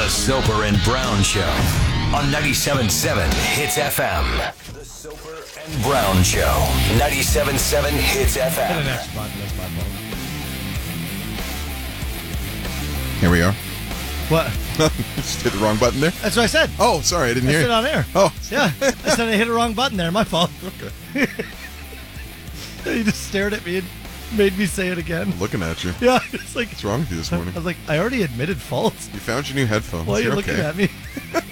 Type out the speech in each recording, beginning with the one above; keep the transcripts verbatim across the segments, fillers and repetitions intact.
Soper and Brown Show on ninety-seven point seven Hits F M. The Soper and Brown Show, ninety-seven point seven Hits F M. Hit an X button, that's my fault. Here we are. What? Just hit the wrong button there? That's what I said. Oh, sorry, I didn't I hear said you. on air. Oh. Yeah, I said I hit a wrong button there. My fault. Okay. You just stared at me and made me say it again. I'm looking at you. Yeah, it's like... What's wrong with you this morning? I was like, I already admitted fault. You found your new headphones. Why are you You're looking okay. at me?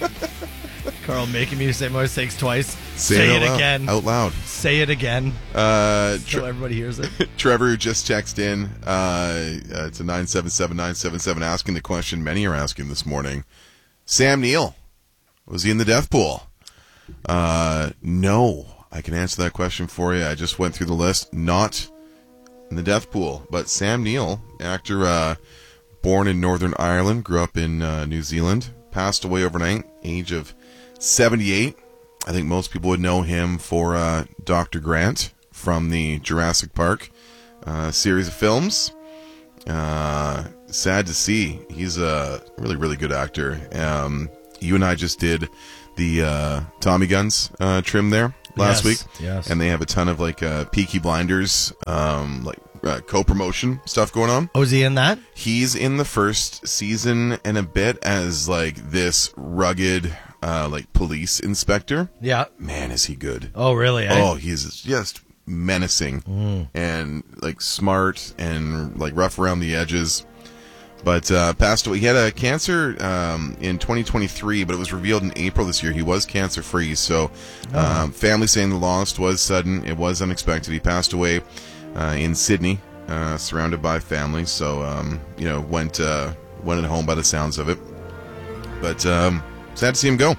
Carl making me say my mistakes twice. Say, Say, it, it out again. Loud. Out loud. Say it again. Uh, So Tre- everybody hears it. Trevor just texted in. Uh, uh, it's a nine seven seven nine seven seven asking the question many are asking this morning. Sam Neill, was he in the death pool? Uh, no. I can answer that question for you. I just went through the list. Not in the death pool. But Sam Neill, actor uh, born in Northern Ireland, grew up in uh, New Zealand, passed away overnight, age of seventy-eight. I think most people would know him for uh, Doctor Grant from the Jurassic Park uh, series of films. Uh, sad to see. He's a really, really good actor. Um, you and I just did the uh, Tommy Guns uh, trim there last Yes, week. yes. And they have a ton of like uh, Peaky Blinders, um, like uh, co-promotion stuff going on. Oh, is he in that? He's in the first season and a bit as like this rugged, uh, like police inspector. Yeah. Man, is he good. Oh, really? eh? Oh, he's just menacing Mm. and like smart and like rough around the edges. But uh, passed away. He had a cancer um, in twenty twenty-three, but it was revealed in April this year. He was cancer free. So, um, family saying the loss was sudden. It was unexpected. He passed away uh, in Sydney, uh, surrounded by family. So, um, you know, went uh, went at home by the sounds of it. But um, sad to see him go.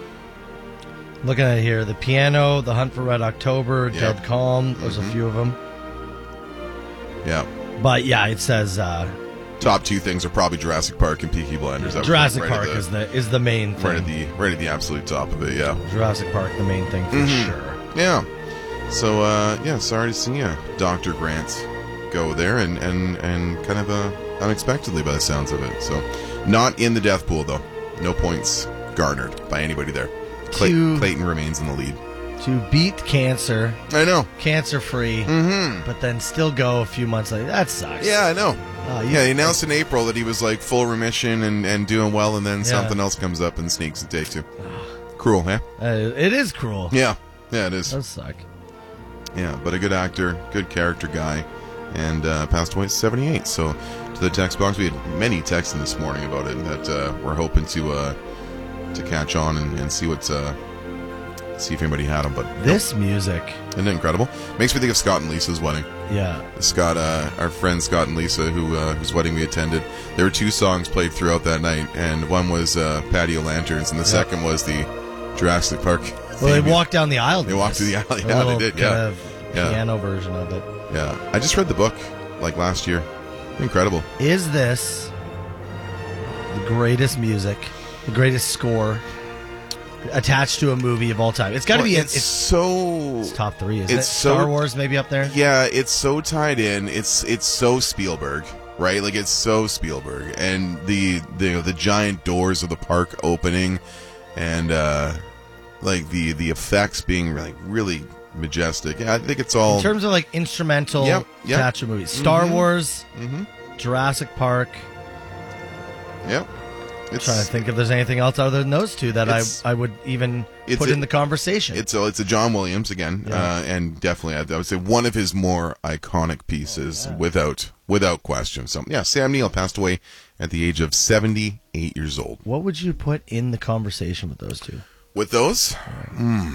Looking at it here, The Piano, The Hunt for Red October, Yep. Dead Calm. There's Mhm. a few of them. Yeah. But yeah, it says uh, Top two things are probably Jurassic Park and Peaky Blinders. That was Jurassic right at Park the- is the is the main thing. right at the right at the absolute top of it. Yeah. Jurassic Park, the main thing for Mhm. sure. Yeah. So, uh, yeah, sorry to see uh, Doctor Grant go there, and, and, and kind of uh, unexpectedly by the sounds of it. So, not in the death pool, though. No points garnered by anybody there. Clay- To- Clayton remains in the lead. To beat cancer, I know. cancer free, Mm-hmm. but then still go a few months later. That sucks. Yeah, I know. Oh, you- Yeah, he announced in April that he was, like, full remission and, and doing well, and then Yeah. something else comes up and sneaks and takes you. Cruel, huh? Uh, it is cruel. Yeah. Yeah, it is. Does suck. Yeah, but a good actor, good character guy, and uh, passed away at seventy-eight. So, to the text box, we had many texts in this morning about it that uh, we're hoping to uh, to catch on and, and see what's uh, see if anybody had them. But This music, isn't it incredible? Makes me think of Scott and Lisa's wedding. yeah. Scott, uh, our friend Scott and Lisa, who uh, whose wedding we attended, there were two songs played throughout that night, and one was uh, Patio Lanterns, and the Yep. second was the Jurassic Park. Well, theme. they walked down the aisle. to They walked this. through the aisle, A yeah, they little did, kind yeah. of Yeah. piano version of it. Yeah, I just read the book like last year. Incredible. Is this the greatest music, the greatest score attached to a movie of all time? It's got to Well, be in it's, it's, so it's top three, isn't it's it? so- Star Wars maybe up there? yeah, it's so tied in. It's it's so Spielberg, right? Like it's so Spielberg, and the the the giant doors of the park opening, and uh, like the the effects being like really majestic. Yeah, I think it's all. In terms of like instrumental Yep, yep. attached to movies. Star Mhm. Wars, Mhm. Jurassic Park. Yep. It's Trying to think if there's anything else other than those two that I It's- I would even it's put a- in the conversation. It's a, it's a John Williams again, Yeah. uh, and definitely I, I would say one of his more iconic pieces, Oh, without without question. So yeah, Sam Neill passed away at the age of seventy-eight years old. What would you put in the conversation with those two? With those, hmm,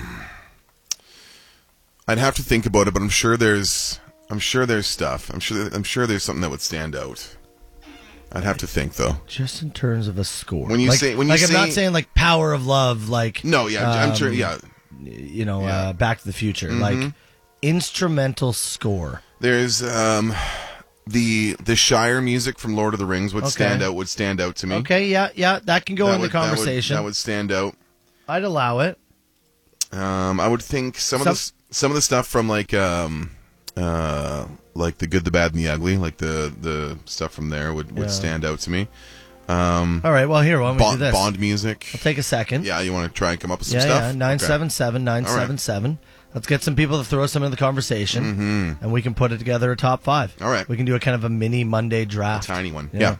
I'd have to think about it, but I'm sure there's I'm sure there's stuff. I'm sure I'm sure there's something that would stand out. I'd have to think though. Just in terms of a score. When you like, say- when you like I'm not say- saying like Power of Love, like No, yeah, I'm sure. um, Yeah, you know, Yeah. uh, Back to the Future, Mhm. like instrumental score. there's um, the the Shire music from Lord of the Rings would Okay. stand out. Would stand out to me. Okay, yeah, yeah, that can go That in would- the that would- conversation. That would, stand out. I'd allow it. Um, I would think some, Some- of the s- some of the stuff from like um, uh, like the Good, the Bad, and the Ugly, like the the stuff from there would, would Yeah. stand out to me. Um, All right, well, here, why don't we Bond, do this? Bond music. I'll take a second. Yeah, you want to try and come up with some yeah, stuff? Yeah, nine seven seven, nine seven seven. Let's get some people to throw some in the conversation, mm-hmm. and we can put it together a top five. All right. We can do a kind of a mini Monday draft. A tiny one. Yeah.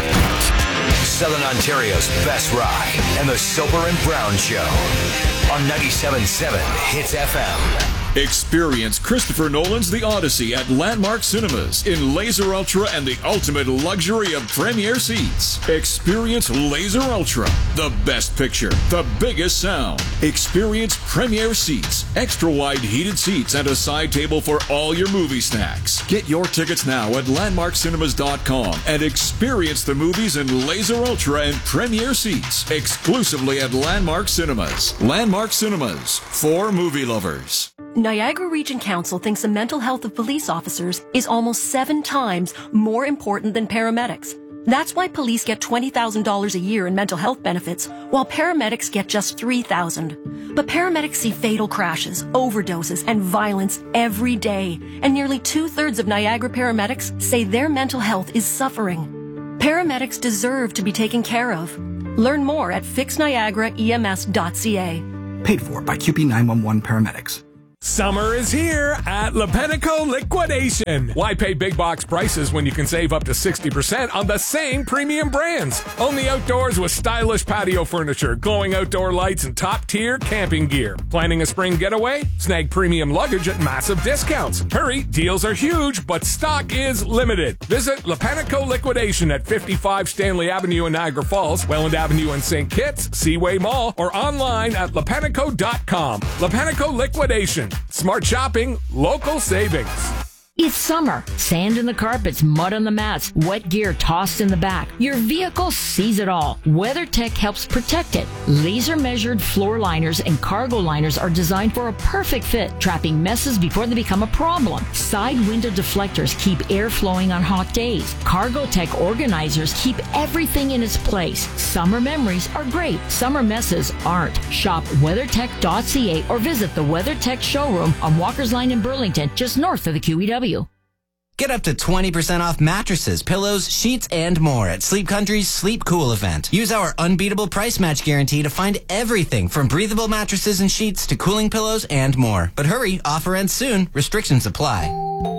yeah. Southern Ontario's best rock and the Soper and Brown Show on ninety-seven point seven Hits F M. Experience Christopher Nolan's The Odyssey at Landmark Cinemas in Laser Ultra and the ultimate luxury of premier seats. Experience Laser Ultra, the best picture, the biggest sound. Experience premier seats, extra wide heated seats, and a side table for all your movie snacks. Get your tickets now at landmark cinemas dot com and experience the movies in Laser Ultra and premier seats exclusively at Landmark Cinemas. Landmark Cinemas, for movie lovers. Niagara Region Council thinks the mental health of police officers is almost seven times more important than paramedics. That's why police get twenty thousand dollars a year in mental health benefits, while paramedics get just three thousand dollars. But paramedics see fatal crashes, overdoses, and violence every day, and nearly two-thirds of Niagara paramedics say their mental health is suffering. Paramedics deserve to be taken care of. Learn more at fix niagara E M S dot C A. Paid for by Q P nine one one Paramedics. Summer is here at Lepenico Liquidation. Why pay big box prices when you can save up to sixty percent on the same premium brands? Own the outdoors with stylish patio furniture, glowing outdoor lights, and top-tier camping gear. Planning a spring getaway? Snag premium luggage at massive discounts. Hurry, deals are huge, but stock is limited. Visit Lepenico Liquidation at fifty-five Stanley Avenue in Niagara Falls, Welland Avenue in Saint Kitts, Seaway Mall, or online at lepenico dot com. Lepenico Liquidation. Smart shopping, local savings. It's summer. Sand in the carpets, mud on the mats, wet gear tossed in the back. Your vehicle sees it all. WeatherTech helps protect it. Laser-measured floor liners and cargo liners are designed for a perfect fit, trapping messes before they become a problem. Side window deflectors keep air flowing on hot days. CargoTech organizers keep everything in its place. Summer memories are great. Summer messes aren't. Shop weathertech dot c a or visit the WeatherTech showroom on Walker's Line in Burlington, just north of the Q E W. Get up to twenty percent off mattresses, pillows, sheets, and more at Sleep Country's Sleep Cool event. Use our unbeatable price match guarantee to find everything from breathable mattresses and sheets to cooling pillows and more. But hurry, offer ends soon. Restrictions apply.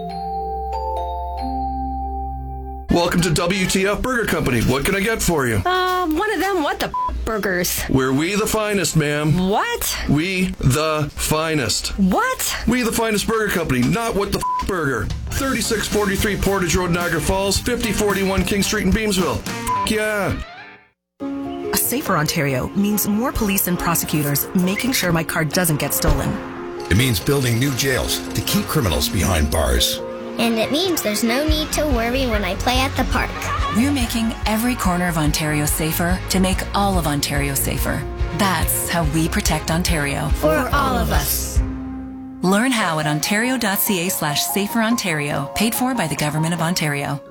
Welcome to W T F Burger Company. What can I get for you? Um, one of them what the burgers? We're we the finest, ma'am. What? We the finest. What? We the finest burger company, not what the f- burger. thirty-six forty-three Portage Road, Niagara Falls, fifty forty-one King Street in Beamsville. F- yeah. A safer Ontario means more police and prosecutors making sure my car doesn't get stolen. It means building new jails to keep criminals behind bars. And it means there's no need to worry when I play at the park. We're making every corner of Ontario safer to make all of Ontario safer. That's how we protect Ontario. For all of us. Learn how at ontario dot c a slash safer Ontario. Paid for by the Government of Ontario.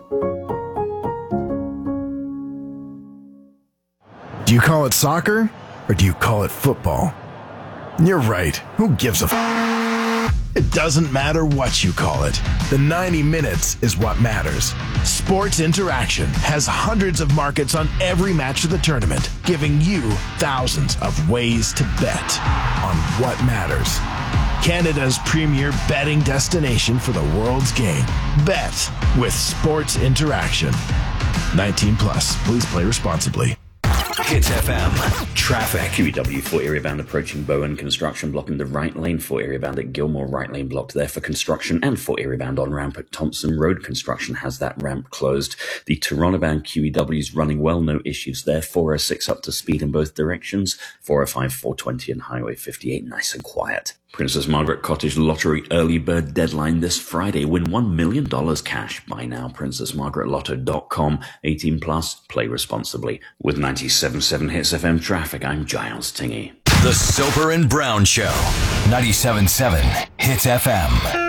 Do you call it soccer or do you call it football? You're right. Who gives a f***? It doesn't matter what you call it. The ninety minutes is what matters. Sports Interaction has hundreds of markets on every match of the tournament, giving you thousands of ways to bet on what matters. Canada's premier betting destination for the world's game. Bet with Sports Interaction. nineteen plus. Please play responsibly. Hits F M. Traffic. Q E W for area bound approaching Bowen. Construction blocking the right lane for area bound at Gilmore. Right lane blocked there for construction, and for area bound on ramp at Thompson Road. Construction has that ramp closed. The Toronto bound Q E W is running well. No issues there. four oh six up to speed in both directions. four oh five, four twenty and Highway fifty-eight nice and quiet. Princess Margaret Cottage Lottery early bird deadline this Friday. Win one million dollars cash. Buy now. princess margaret lotto dot com. eighteen plus. Play responsibly. With ninety-seven point seven Hits F M traffic, I'm Giles Tingy. The Soper and Brown Show. ninety-seven point seven Hits F M.